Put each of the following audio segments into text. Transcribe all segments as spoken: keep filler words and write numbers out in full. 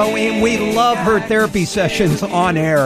Oh, and we love her therapy sessions on air.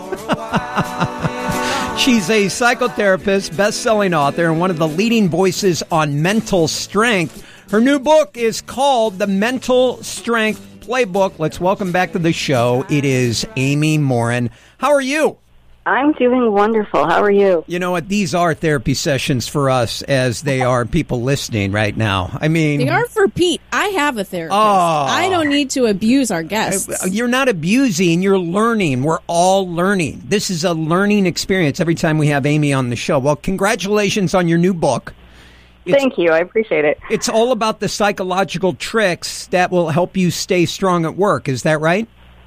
She's a psychotherapist, best-selling author, and one of the leading voices on mental strength. Her new book is called The Mental Strength Playbook. Let's welcome back to the show. It is Amy Morin. How are you? I'm doing wonderful. How are you? You know what? These are therapy sessions for us as they are people listening right now. I mean... They are for Pete. I have a therapist. Oh, I don't need to abuse our guests. You're not abusing. You're learning. We're all learning. This is a learning experience every time we have Amy on the show. Well, congratulations on your new book. It's, Thank you. I appreciate it. It's all about the psychological tricks that will help you stay strong at work. Is that right?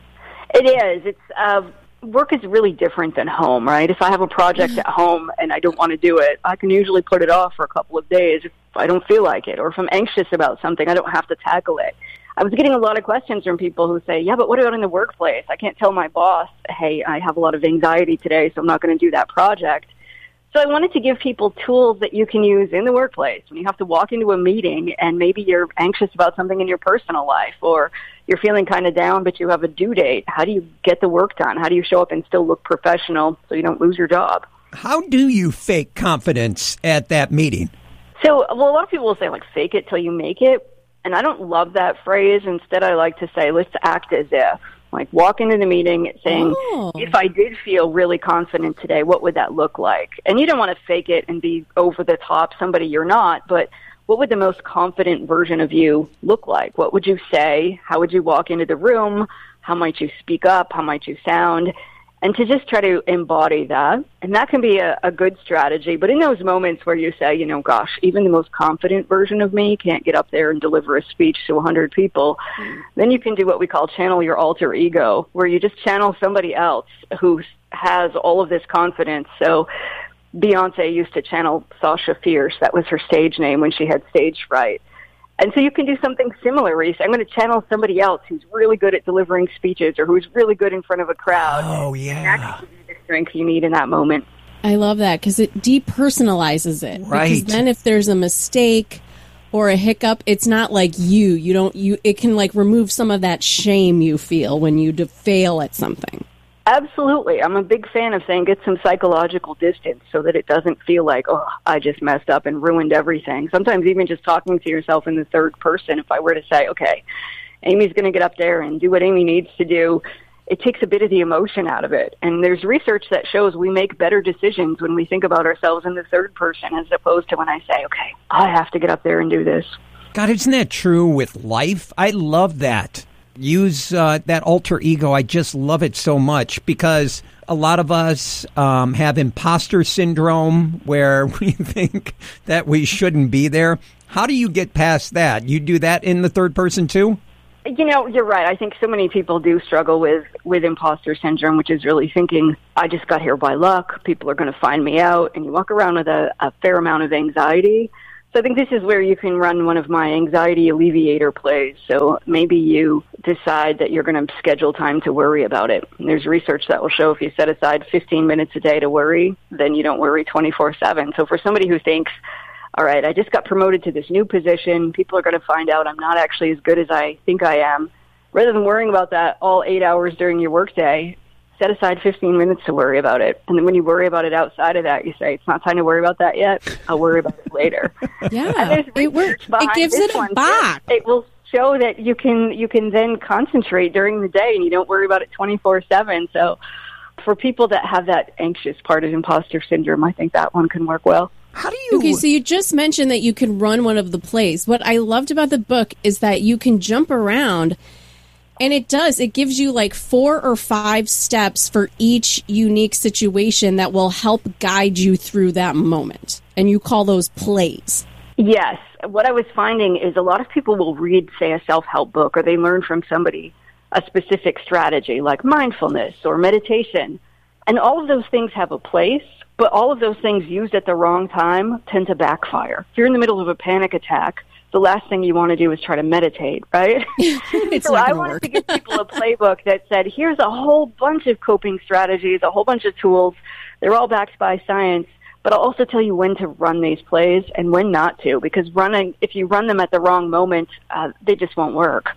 It is. It's... Uh, Work is really different than home, right? If I have a project at home and I don't want to do it, I can usually put it off for a couple of days if I don't feel like it. Or if I'm anxious about something, I don't have to tackle it. I was getting a lot of questions from people who say, yeah, but what about in the workplace? I can't tell my boss, hey, I have a lot of anxiety today, so I'm not going to do that project. So I wanted to give people tools that you can use in the workplace when you have to walk into a meeting and maybe you're anxious about something in your personal life, or you're feeling kind of down but you have a due date. How do you get the work done? How do you show up and still look professional so you don't lose your job? How do you fake confidence at that meeting? So, well, a lot of people will say, like, fake it till you make it. And I don't love that phrase. Instead, I like to say, let's act as if. Like, walk into the meeting saying, oh. if I did feel really confident today, what would that look like? And you don't want to fake it and be over the top, somebody you're not, but what would the most confident version of you look like? What would you say? How would you walk into the room? How might you speak up? How might you sound? And to just try to embody that. And that can be a, a good strategy. But in those moments where you say, you know, gosh, even the most confident version of me can't get up there and deliver a speech to one hundred people, mm. then you can do what we call channel your alter ego, where you just channel somebody else who has all of this confidence. So Beyonce used to channel Sasha Fierce. That was her stage name when she had stage fright. And so you can do something similar where you say, I'm going to channel somebody else who's really good at delivering speeches or who's really good in front of a crowd. Oh, yeah. And that can give you the strength you need in that moment. I love that because it depersonalizes it. Right. Because then if there's a mistake or a hiccup, it's not like you. You don't, you, it can like remove some of that shame you feel when you do fail at something. Absolutely. I'm a big fan of saying get some psychological distance so that it doesn't feel like, oh, I just messed up and ruined everything. Sometimes even just talking to yourself in the third person, if I were to say, okay, Amy's going to get up there and do what Amy needs to do, it takes a bit of the emotion out of it. And there's research that shows we make better decisions when we think about ourselves in the third person as opposed to when I say, okay, I have to get up there and do this. God, isn't that true with life? I love that. Use uh, that alter ego. I just love it so much because a lot of us um, have imposter syndrome where we think that we shouldn't be there. How do you get past that? You do that in the third person too? You know, you're right. I think so many people do struggle with, with imposter syndrome, which is really thinking, I just got here by luck. People are going to find me out. And you walk around with a, a fair amount of anxiety. So I think this is where you can run one of my anxiety alleviator plays. So maybe you decide that you're going to schedule time to worry about it. And there's research that will show if you set aside fifteen minutes a day to worry, then you don't worry twenty-four seven. So for somebody who thinks, all right, I just got promoted to this new position, people are going to find out I'm not actually as good as I think I am, rather than worrying about that all eight hours during your workday, set aside fifteen minutes to worry about it. And then when you worry about it outside of that, you say, it's not time to worry about that yet. I'll worry about it later. Yeah, it works. It gives it a back. It will show that you can you can then concentrate during the day and you don't worry about it twenty-four seven. So for people that have that anxious part of imposter syndrome, I think that one can work well. How do you... Okay, so you just mentioned that you can run one of the plays. What I loved about the book is that you can jump around. And it does. It gives you like four or five steps for each unique situation that will help guide you through that moment. And you call those plays. Yes. What I was finding is a lot of people will read, say, a self-help book, or they learn from somebody a specific strategy like mindfulness or meditation. And all of those things have a place, but all of those things used at the wrong time tend to backfire. If you're in the middle of a panic attack, the last thing you want to do is try to meditate, right? It's so not I gonna wanted work. to give people a playbook that said, here's a whole bunch of coping strategies, a whole bunch of tools. They're all backed by science, but I'll also tell you when to run these plays and when not to, because running, if you run them at the wrong moment, uh, they just won't work.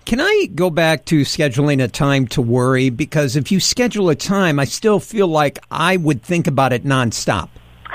Can I go back to scheduling a time to worry? Because if you schedule a time, I still feel like I would think about it nonstop.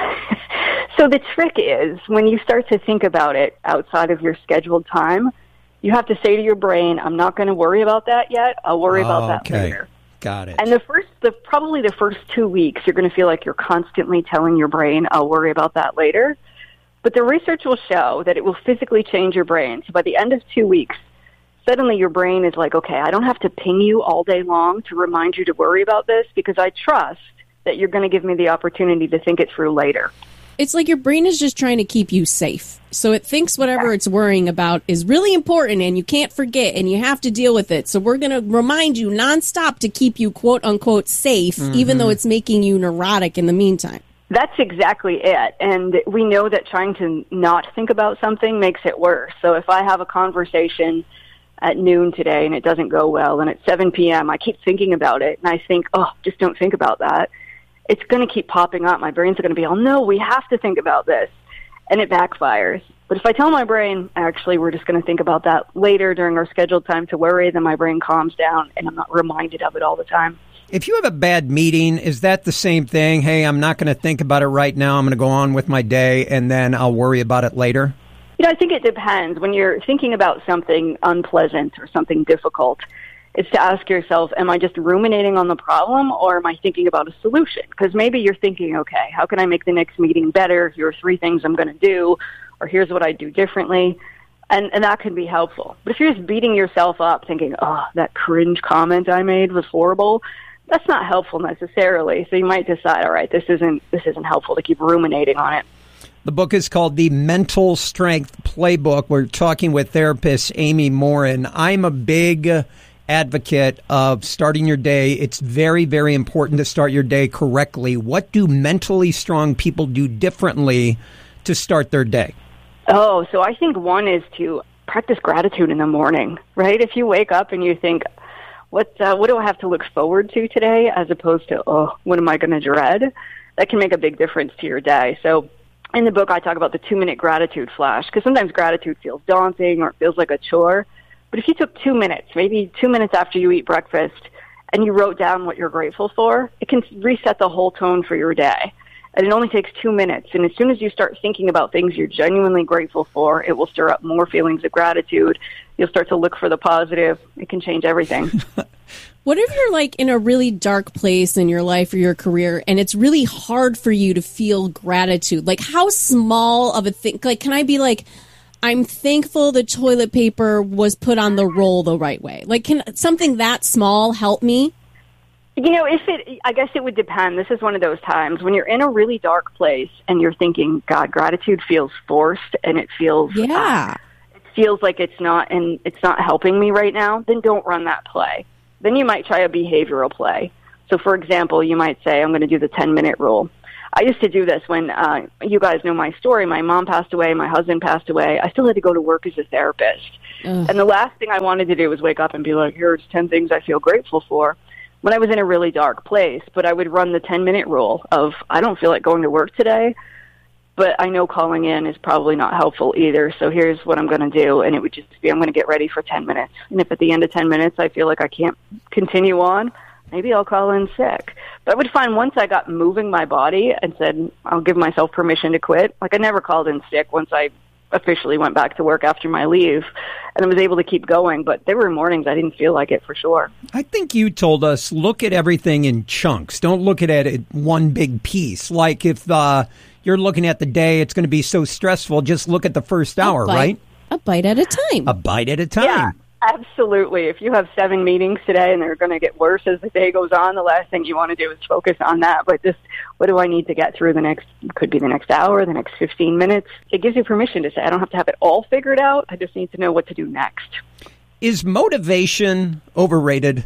So the trick is when you start to think about it outside of your scheduled time, you have to say to your brain, I'm not going to worry about that yet. I'll worry about oh, that okay. later. Got it. And the first, the probably the first two weeks, you're going to feel like you're constantly telling your brain, I'll worry about that later. But the research will show that it will physically change your brain. So by the end of two weeks, suddenly your brain is like, okay, I don't have to ping you all day long to remind you to worry about this because I trust that you're going to give me the opportunity to think it through later. It's like your brain is just trying to keep you safe. So it thinks whatever it's worrying about is really important and you can't forget and you have to deal with it. So we're going to remind you nonstop to keep you quote unquote safe, mm-hmm. even though it's making you neurotic in the meantime. That's exactly it. And we know that trying to not think about something makes it worse. So if I have a conversation at noon today and it doesn't go well, and at seven p.m. I keep thinking about it and I think, oh, just don't think about that. It's going to keep popping up. My brain's going to be, oh, no, we have to think about this. And it backfires. But if I tell my brain, actually, we're just going to think about that later during our scheduled time to worry, then my brain calms down and I'm not reminded of it all the time. If you have a bad meeting, is that the same thing? Hey, I'm not going to think about it right now. I'm going to go on with my day and then I'll worry about it later? You know, I think it depends. When you're thinking about something unpleasant or something difficult, it's to ask yourself, am I just ruminating on the problem or am I thinking about a solution? Because maybe you're thinking, okay, how can I make the next meeting better? Here are three things I'm going to do, or here's what I do differently. And, and that can be helpful. But if you're just beating yourself up thinking, oh, that cringe comment I made was horrible, that's not helpful necessarily. So you might decide, all right, this isn't this isn't helpful to keep ruminating on it. The book is called The Mental Strength Playbook. We're talking with therapist Amy Morin. I'm a big advocate of starting your day. It's very, very important to start your day correctly. What do mentally strong people do differently to start their day? Oh, so I think one is to practice gratitude in the morning, right? If you wake up and you think, what uh, what do I have to look forward to today, as opposed to, oh, what am I going to dread? That can make a big difference to your day. So in the book, I talk about the two-minute gratitude flash, because sometimes gratitude feels daunting or it feels like a chore. But if you took two minutes, maybe two minutes after you eat breakfast, and you wrote down what you're grateful for, it can reset the whole tone for your day. And it only takes two minutes. And as soon as you start thinking about things you're genuinely grateful for, it will stir up more feelings of gratitude. You'll start to look for the positive. It can change everything. What if you're like in a really dark place in your life or your career and it's really hard for you to feel gratitude? Like how small of a thing? Like, can I be like, I'm thankful the toilet paper was put on the roll the right way? Like, can something that small help me? You know, if it, I guess it would depend. This is one of those times when you're in a really dark place and you're thinking, God, gratitude feels forced and it feels, yeah, uh, it feels like it's not, and it's not helping me right now. Then don't run that play. Then you might try a behavioral play. So, for example, you might say, I'm going to do the ten-minute rule. I used to do this when, uh, you guys know my story. My mom passed away. My husband passed away. I still had to go to work as a therapist. Ugh. And the last thing I wanted to do was wake up and be like, here's ten things I feel grateful for, when I was in a really dark place. But I would run the ten-minute rule of, I don't feel like going to work today, but I know calling in is probably not helpful either. So here's what I'm going to do. And it would just be, I'm going to get ready for ten minutes. And if at the end of ten minutes I feel like I can't continue on, maybe I'll call in sick. But I would find once I got moving my body and said, I'll give myself permission to quit. Like I never called in sick once I officially went back to work after my leave, and I was able to keep going. But there were mornings I didn't feel like it for sure. I think you told us, look at everything in chunks. Don't look at it at one big piece. Like if uh, you're looking at the day, it's going to be so stressful, just look at the first hour, a bite, right? A bite at a time. A bite at a time. Yeah. Absolutely. If you have seven meetings today and they're going to get worse as the day goes on, the last thing you want to do is focus on that. But just, what do I need to get through the next, could be the next hour, the next fifteen minutes? It gives you permission to say, I don't have to have it all figured out. I just need to know what to do next. Is motivation overrated?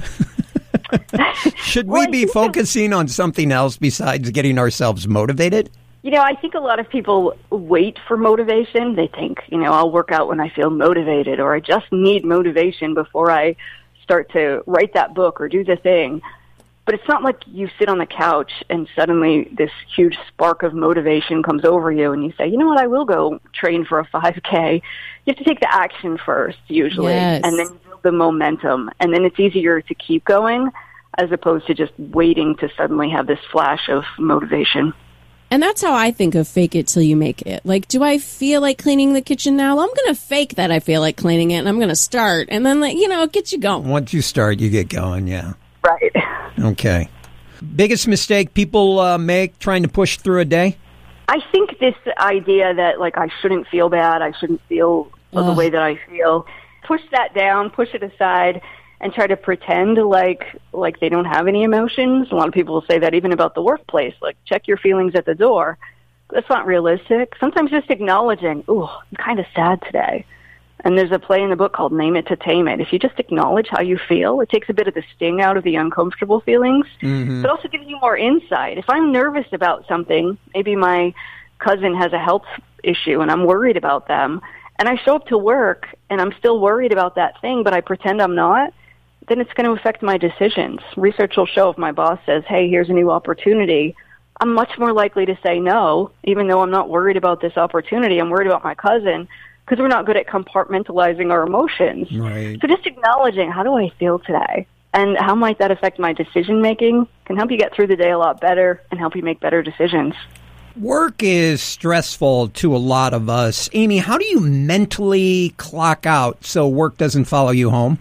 Should we well, be focusing on something else besides getting ourselves motivated? You know, I think a lot of people wait for motivation. They think, you know, I'll work out when I feel motivated, or I just need motivation before I start to write that book or do the thing. But it's not like you sit on the couch and suddenly this huge spark of motivation comes over you and you say, you know what, I will go train for a five K. You have to take the action first, usually. Yes. And then you build the momentum, and then it's easier to keep going as opposed to just waiting to suddenly have this flash of motivation. And that's how I think of fake it till you make it. Like, do I feel like cleaning the kitchen now? I'm going to fake that I feel like cleaning it, and I'm going to start. And then, like, you know, it gets you going. Once you start, you get going, yeah. Right. Okay. Biggest mistake people uh, make trying to push through a day? I think this idea that, like, I shouldn't feel bad, I shouldn't feel Ugh. the way that I feel, push that down, push it aside, and try to pretend like like they don't have any emotions. A lot of people will say that even about the workplace, like, check your feelings at the door. That's not realistic. Sometimes just acknowledging, ooh, I'm kind of sad today. And there's a play in the book called Name It to Tame It. If you just acknowledge how you feel, it takes a bit of the sting out of the uncomfortable feelings, mm-hmm. but also gives you more insight. If I'm nervous about something, maybe my cousin has a health issue and I'm worried about them, and I show up to work and I'm still worried about that thing, but I pretend I'm not, then it's going to affect my decisions. Research will show if my boss says, hey, here's a new opportunity, I'm much more likely to say no, even though I'm not worried about this opportunity. I'm worried about my cousin, because we're not good at compartmentalizing our emotions. Right. So just acknowledging, how do I feel today? And how might that affect my decision-making can help you get through the day a lot better and help you make better decisions. Work is stressful to a lot of us. Amy, how do you mentally clock out so work doesn't follow you home?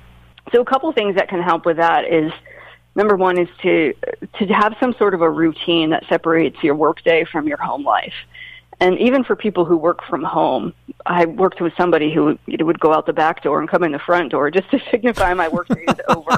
So a couple things that can help with that is, number one is to to have some sort of a routine that separates your workday from your home life. And even for people who work from home, I worked with somebody who would go out the back door and come in the front door just to signify my workday is over.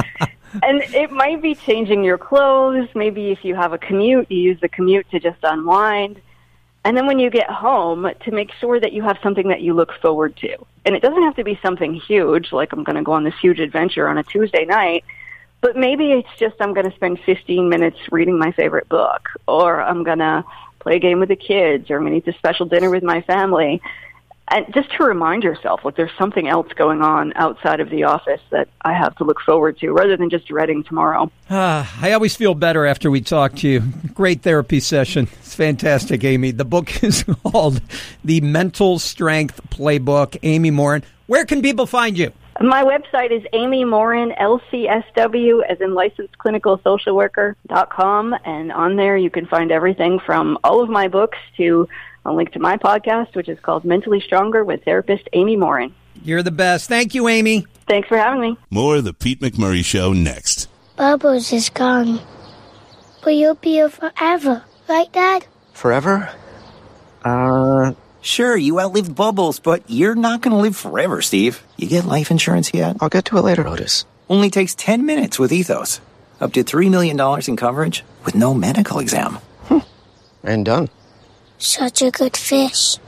And it might be changing your clothes. Maybe if you have a commute, you use the commute to just unwind. And then when you get home, to make sure that you have something that you look forward to. And it doesn't have to be something huge, like I'm going to go on this huge adventure on a Tuesday night, but maybe it's just I'm going to spend fifteen minutes reading my favorite book, or I'm going to play a game with the kids, or I'm going to eat a special dinner with my family. And just to remind yourself, like, there's something else going on outside of the office that I have to look forward to, rather than just dreading tomorrow. Uh, I always feel better after we talk to you. Great therapy session. It's fantastic, Amy. The book is called The Mental Strength Playbook. Amy Morin. Where can people find you? My website is Amy Morin, L C S W, as in licensed clinical social worker dot com. And on there you can find everything from all of my books to a link to my podcast, which is called Mentally Stronger with therapist Amy Morin. You're the best. Thank you, Amy. Thanks for having me. More of the Pete McMurray Show next. Bubbles is gone. But you'll be here forever, right, Dad? Forever? Uh... Sure, you outlived Bubbles, but you're not going to live forever, Steve. You get life insurance yet? I'll get to it later, Otis. Only takes ten minutes with Ethos. Up to three million dollars in coverage with no medical exam. Hmm. And done. Such a good fish.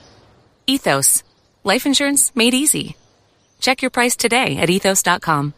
Ethos. Life insurance made easy. Check your price today at ethos dot com.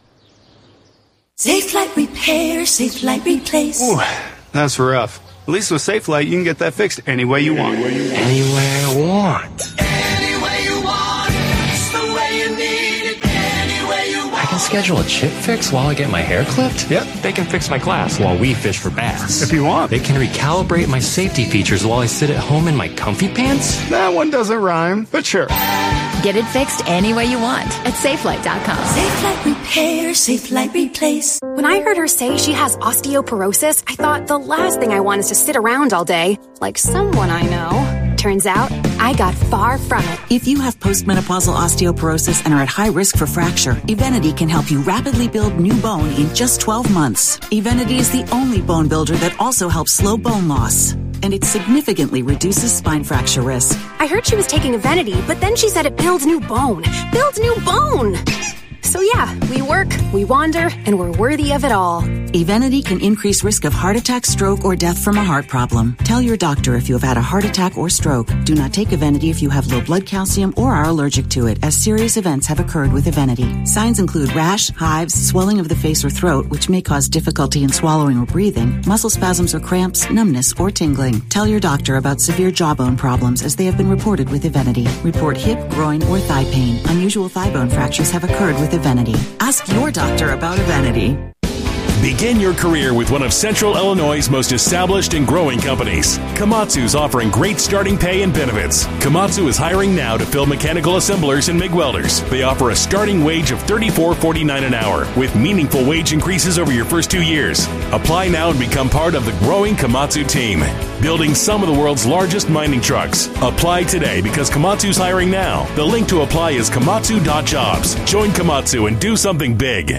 Safe Light Repair, Safe Light Replace. Ooh, that's rough. At least with Safe Light, you can get that fixed any way you want. Any way I want. Any way you want. It's the way you need it. Any way you want. I can schedule a chip fix while I get my hair clipped? Yep. They can fix my glass while we fish for bass. If you want. They can recalibrate my safety features while I sit at home in my comfy pants? That one doesn't rhyme, but sure. Get it fixed any way you want at safe light dot com. Safe Light Repair, Safe Light Replace. When I heard her say she has osteoporosis, I thought the last thing I want is to sit around all day, like someone I know. Turns out, I got far from it. If you have postmenopausal osteoporosis and are at high risk for fracture, Evenity can help you rapidly build new bone in just twelve months. Evenity is the only bone builder that also helps slow bone loss. And it significantly reduces spine fracture risk. I heard she was taking Evenity, but then she said it builds new bone. Builds new bone! So yeah, we work, we wander, and we're worthy of it all. Evenity can increase risk of heart attack, stroke, or death from a heart problem. Tell your doctor if you have had a heart attack or stroke. Do not take Evenity if you have low blood calcium or are allergic to it, as serious events have occurred with Evenity. Signs include rash, hives, swelling of the face or throat, which may cause difficulty in swallowing or breathing, muscle spasms or cramps, numbness, or tingling. Tell your doctor about severe jawbone problems, as they have been reported with Evenity. Report hip, groin, or thigh pain. Unusual thigh bone fractures have occurred with Evenity. Ask your doctor about Evenity. Begin your career with one of Central Illinois' most established and growing companies. Komatsu's offering great starting pay and benefits. Komatsu is hiring now to fill mechanical assemblers and MIG welders. They offer a starting wage of thirty-four forty-nine an hour with meaningful wage increases over your first two years. Apply now and become part of the growing Komatsu team, building some of the world's largest mining trucks. Apply today because Komatsu's hiring now. The link to apply is komatsu dot jobs. Join Komatsu and do something big.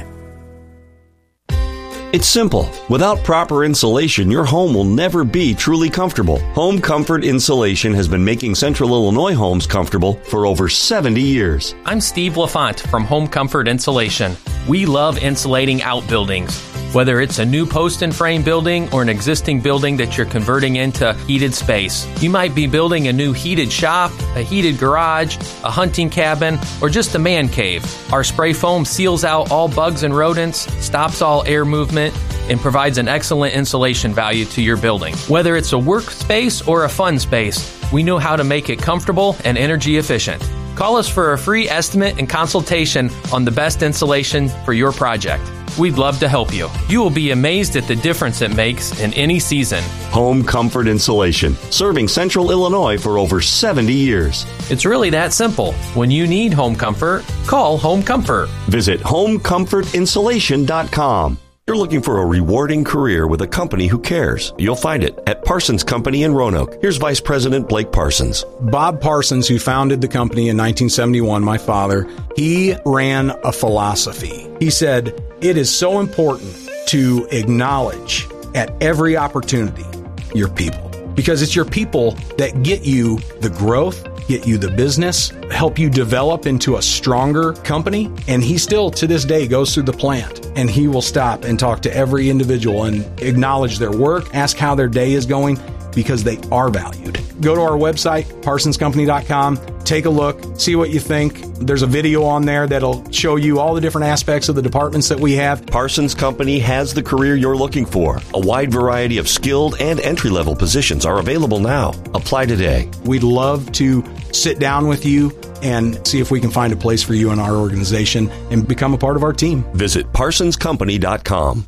It's simple. Without proper insulation, your home will never be truly comfortable. Home Comfort Insulation has been making Central Illinois homes comfortable for over seventy years. I'm Steve LaFont from Home Comfort Insulation. We love insulating outbuildings. Whether it's a new post and frame building or an existing building that you're converting into heated space, you might be building a new heated shop, a heated garage, a hunting cabin, or just a man cave. Our spray foam seals out all bugs and rodents, stops all air movement, and provides an excellent insulation value to your building. Whether it's a workspace or a fun space, we know how to make it comfortable and energy efficient. Call us for a free estimate and consultation on the best insulation for your project. We'd love to help you. You will be amazed at the difference it makes in any season. Home Comfort Insulation, serving Central Illinois for over seventy years. It's really that simple. When you need home comfort, call Home Comfort. Visit home comfort insulation dot com. You're looking for a rewarding career with a company who cares. You'll find it at Parsons Company in Roanoke. Here's Vice President Blake Parsons. Bob Parsons, who founded the company in nineteen seventy-one, my father, he ran a philosophy. He said, it is so important to acknowledge at every opportunity your people, because it's your people that get you the growth, get you the business, help you develop into a stronger company. And he still, to this day, goes through the plant and he will stop and talk to every individual and acknowledge their work, ask how their day is going, because they are valued. Go to our website, parsons company dot com, take a look, see what you think. There's a video on there that'll show you all the different aspects of the departments that we have. Parsons Company has the career you're looking for. A wide variety of skilled and entry-level positions are available now. Apply today. We'd love to sit down with you and see if we can find a place for you in our organization and become a part of our team. Visit parsons company dot com.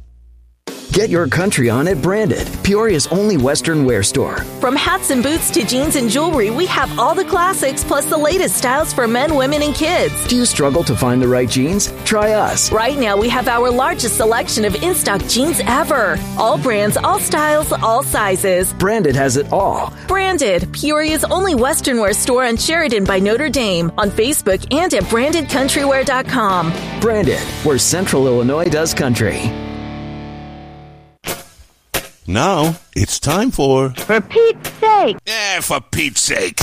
Get your country on at Branded, Peoria's only Western wear store. From hats and boots to jeans and jewelry, we have all the classics plus the latest styles for men, women, and kids. Do you struggle to find the right jeans? Try us. Right now, we have our largest selection of in-stock jeans ever. All brands, all styles, all sizes. Branded has it all. Branded, Peoria's only Western wear store on Sheridan by Notre Dame, on Facebook and at branded country wear dot com. Branded, where Central Illinois does country. Now, it's time for... For Pete's sake! Eh, for Pete's sake.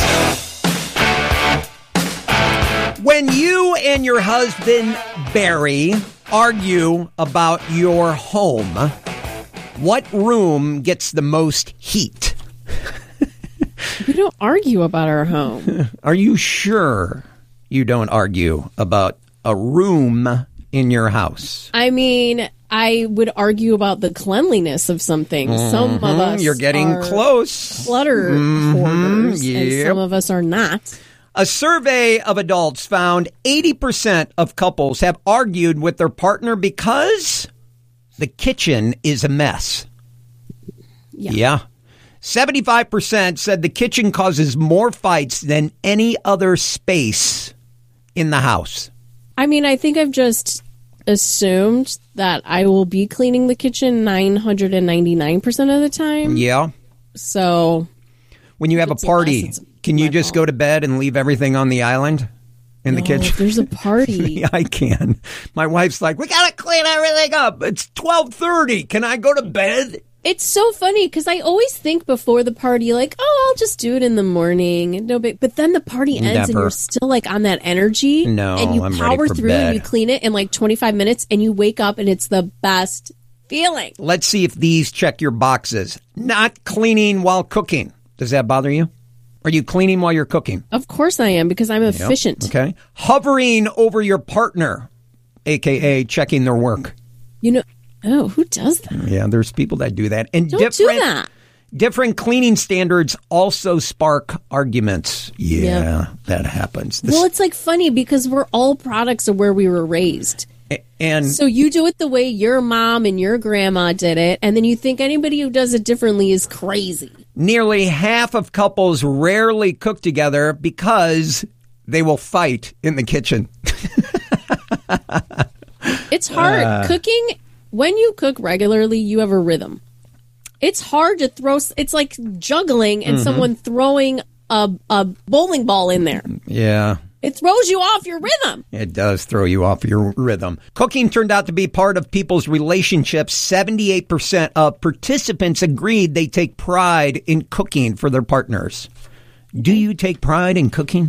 When you and your husband, Barry, argue about your home, what room gets the most heat? We don't argue about our home. Are you sure you don't argue about a room in your house? I mean... I would argue about the cleanliness of something. Mm-hmm. Some of us You're getting are close. clutter mm-hmm. hoarders, yep. and some of us are not. A survey of adults found eighty percent of couples have argued with their partner because the kitchen is a mess. Yeah. yeah. seventy-five percent said the kitchen causes more fights than any other space in the house. I mean, I think I've just... assumed that I will be cleaning the kitchen nine hundred ninety-nine percent of the time. Yeah. So when you have a party, can you just fault. go to bed and leave everything on the island in no, the kitchen? If there's a party. I can. My wife's like, we got to clean everything up. It's twelve thirty. Can I go to bed? It's so funny because I always think before the party, like, oh, I'll just do it in the morning. No big, but then the party ends Never. and you're still like on that energy. No, and you I'm power ready for through bed. and you clean it in like twenty-five minutes and you wake up and it's the best feeling. Let's see if these check your boxes. Not cleaning while cooking. Does that bother you? Are you cleaning while you're cooking? Of course I am because I'm Yep. efficient. Okay. Hovering over your partner, a k a checking their work. You know. Oh, who does that? Yeah, there's people that do that. And Don't different, do that. Different cleaning standards also spark arguments. Yeah, yeah. that happens. This, well, it's like funny because we're all products of where we were raised. And so you do it the way your mom and your grandma did it, and then you think anybody who does it differently is crazy. Nearly half of couples rarely cook together because they will fight in the kitchen. It's hard. Uh, Cooking, when you cook regularly, you have a rhythm. It's hard to throw, it's like juggling and Mhm. someone throwing a, a bowling ball in there. Yeah. It throws you off your rhythm. It does throw you off your rhythm. Cooking turned out to be part of people's relationships. seventy-eight percent of participants agreed they take pride in cooking for their partners. Do you take pride in cooking?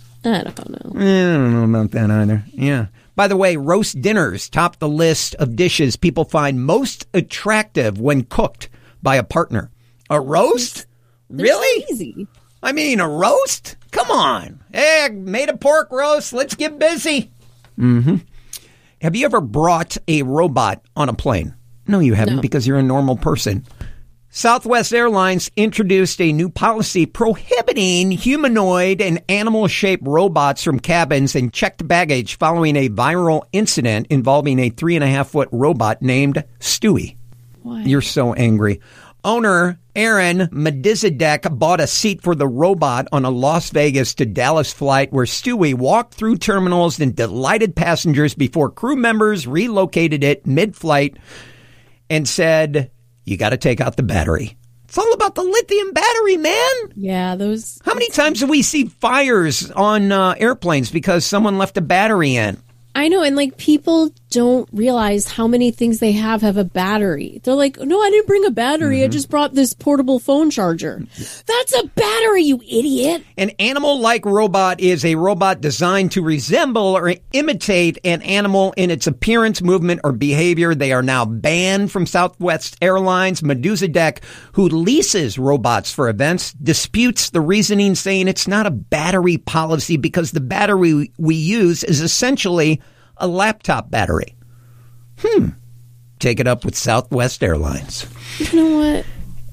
I don't know. I don't know about that either. Yeah. By the way, roast dinners top the list of dishes people find most attractive when cooked by a partner. A roast? They're Really? so easy. I mean, a roast? Come on. Hey, I made a pork roast. Let's get busy. Mm-hmm. Have you ever brought a robot on a plane? No, you haven't, No. because you're a normal person. Southwest Airlines introduced a new policy prohibiting humanoid and animal-shaped robots from cabins and checked baggage following a viral incident involving a three-and-a-half-foot robot named Stewie. Why? You're so angry. Owner Aaron Medizadek bought a seat for the robot on a Las Vegas to Dallas flight where Stewie walked through terminals and delighted passengers before crew members relocated it mid-flight and said, "You got to take out the battery." It's all about the lithium battery, man. Yeah, those... How many times do we see fires on uh, airplanes because someone left a battery in? I know, and like people don't realize how many things they have have a battery. They're like, no, I didn't bring a battery. Mm-hmm. I just brought this portable phone charger. That's a battery, you idiot. An animal-like robot is a robot designed to resemble or imitate an animal in its appearance, movement, or behavior. They are now banned from Southwest Airlines. Medusa Deck, who leases robots for events, disputes the reasoning, saying it's not a battery policy because the battery we use is essentially a laptop battery. Hmm. Take it up with Southwest Airlines. You know what?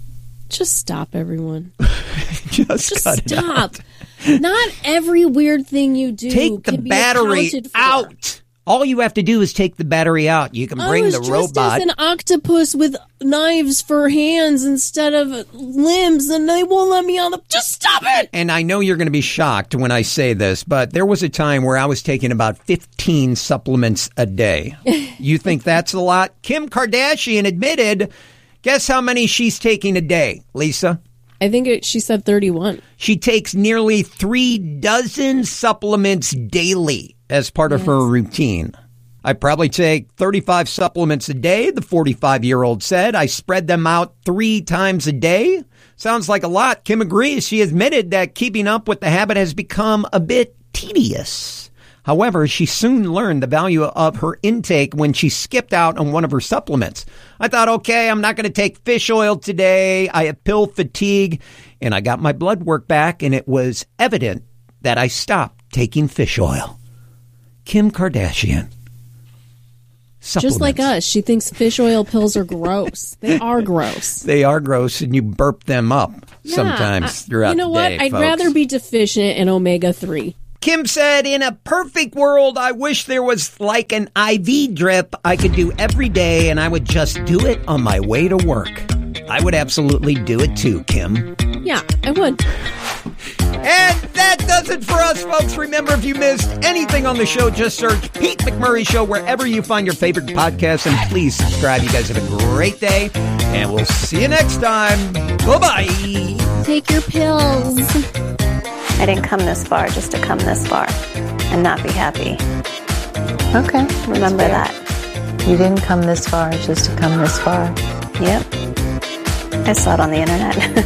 Just stop, everyone. Just, Just cut it out. stop. Not every weird thing you do Take the can be battery accounted for. out. All you have to do is take the battery out. You can bring I was the dressed robot. as an octopus with knives for hands instead of limbs, and they won't let me on the... Just stop it! And I know you're going to be shocked when I say this, but there was a time where I was taking about fifteen supplements a day. You think that's a lot? Kim Kardashian admitted, guess how many she's taking a day, Lisa? I think it, she said thirty-one. She takes nearly three dozen supplements daily as part of Yes. her routine. I probably take thirty-five supplements a day, the forty-five-year-old said. I spread them out three times a day. Sounds like a lot. Kim agrees. She admitted that keeping up with the habit has become a bit tedious. However, she soon learned the value of her intake when she skipped out on one of her supplements. I thought, okay, I'm not going to take fish oil today. I have pill fatigue, and I got my blood work back, and it was evident that I stopped taking fish oil. Kim Kardashian. Just like us, she thinks fish oil pills are gross. They are gross. They are gross, and you burp them up Yeah, sometimes I- throughout You know the what? day, I'd folks. rather be deficient in omega three. Kim said, in a perfect world, I wish there was like an I V drip I could do every day, and I would just do it on my way to work. I would absolutely do it too, Kim. Yeah, I would. And that does it for us, folks. Remember, if you missed anything on the show, just search Pete McMurray Show wherever you find your favorite podcast, and please subscribe. You guys have a great day, and we'll see you next time. Bye-bye. Take your pills. I didn't come this far just to come this far and not be happy. Okay. Remember that. You didn't come this far just to come this far. Yep. I saw it on the internet.